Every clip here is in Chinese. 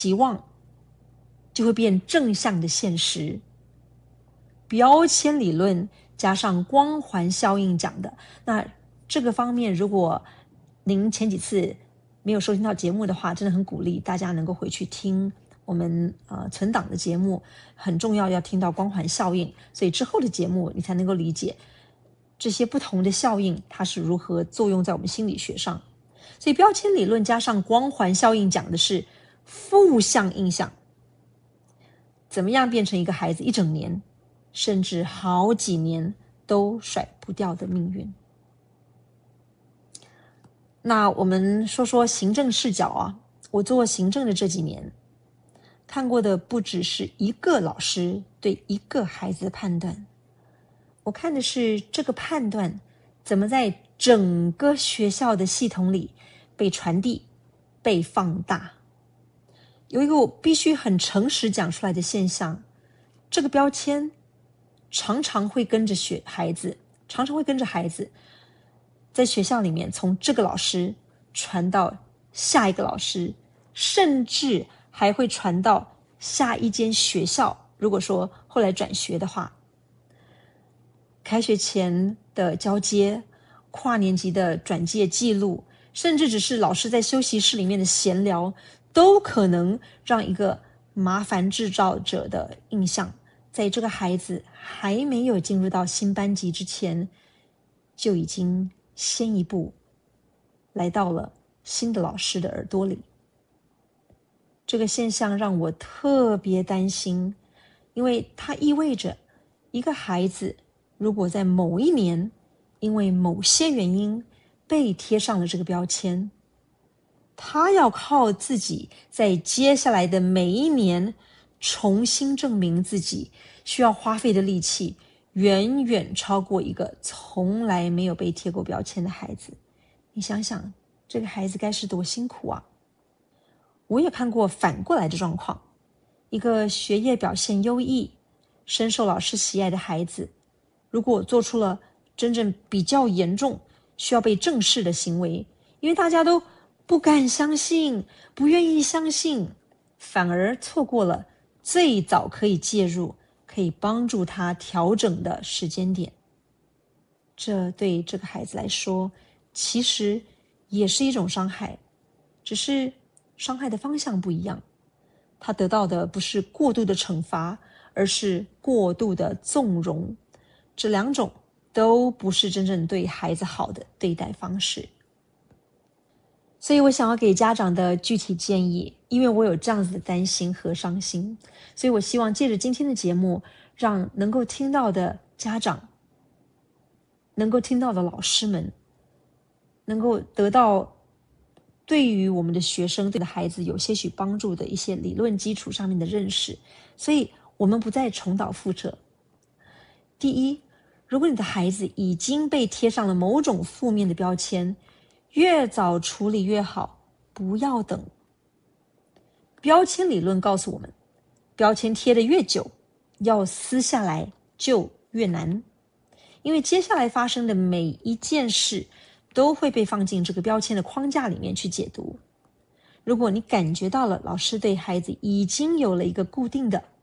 期望就会变正向的现实。标签理论加上光环效应讲的，那这个方面如果您前几次没有收听到节目的话，真的很鼓励大家能够回去听我们存档的节目，很重要要听到光环效应，所以之后的节目你才能够理解这些不同的效应它是如何作用在我们心理学上。所以标签理论加上光环效应讲的是负向印象，怎么样变成一个孩子一整年甚至好几年都甩不掉的命运。那我们说说行政视角啊，我做行政的这几年看过的不只是一个老师对一个孩子的判断，我看的是这个判断怎么在整个学校的系统里被传递、被放大。有一个我必须很诚实讲出来的现象，这个标签常常会跟着孩子在学校里面从这个老师传到下一个老师，甚至还会传到下一间学校，如果说后来转学的话。开学前的交接，跨年级的转介记录，甚至只是老师在休息室里面的闲聊，都可能让一个麻烦制造者的印象在这个孩子还没有进入到新班级之前就已经先一步来到了新的老师的耳朵里。这个现象让我特别担心，因为它意味着一个孩子如果在某一年因为某些原因被贴上了这个标签，他要靠自己在接下来的每一年重新证明自己，需要花费的力气远远超过一个从来没有被贴过标签的孩子。你想想，这个孩子该是多辛苦啊！我也看过反过来的状况，一个学业表现优异、深受老师喜爱的孩子，如果做出了真正比较严重、需要被正视的行为，因为大家都不敢相信、不愿意相信，反而错过了最早可以介入、可以帮助他调整的时间点。这对这个孩子来说，其实也是一种伤害，只是伤害的方向不一样。他得到的不是过度的惩罚，而是过度的纵容。这两种都不是真正对孩子好的对待方式。所以我想要给家长的具体建议，因为我有这样子的担心和伤心，所以我希望借着今天的节目，让能够听到的家长，能够听到的老师们，能够得到对于我们的学生、对的孩子有些许帮助的一些理论基础上面的认识，所以我们不再重蹈覆辙。第一，如果你的孩子已经被贴上了某种负面的标签，越早处理越好，不要等。标签理论告诉我们，标签贴得越久，要撕下来就越难，因为接下来发生的每一件事都会被放进这个标签的框架里面去解读。如果你感觉到了老师对孩子已经有了一个固定的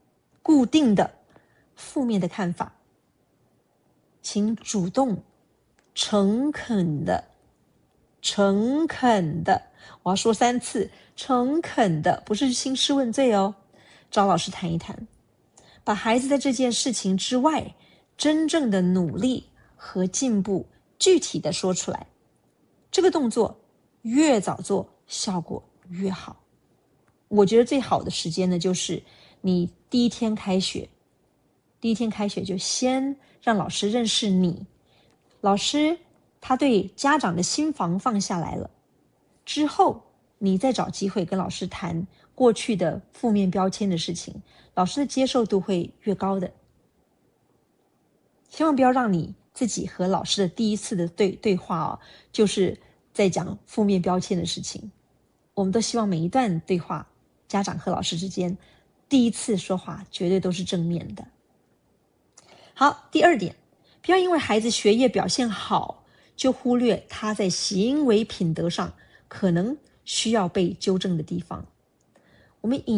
负面的看法，请主动诚恳的，我要说3次，诚恳的，不是兴师问罪哦，找老师谈一谈，把孩子在这件事情之外真正的努力和进步具体的说出来。这个动作越早做，效果越好。我觉得最好的时间呢，就是你第一天开学就先让老师认识你，老师他对家长的心防放下来了之后，你再找机会跟老师谈过去的负面标签的事情，老师的接受度会越高的。千万不要让你自己和老师的第一次的对话就是在讲负面标签的事情。我们都希望每一段对话，家长和老师之间第一次说话绝对都是正面的。好，第二点，不要因为孩子学业表现好，就忽略他在行为品德上可能需要被纠正的地方。 我们引